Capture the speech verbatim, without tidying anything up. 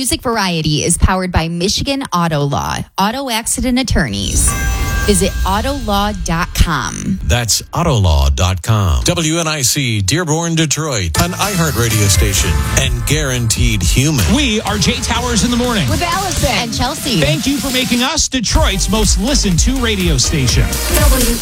Music Variety is powered by Michigan Auto Law, auto accident attorneys. Visit auto law dot com. That's auto law dot com. W N I C, Dearborn, Detroit, an iHeartRadio station, and Guaranteed Human. We are Jay Towers in the morning. With Allison and Chelsea. Thank you for making us Detroit's most listened to radio station. W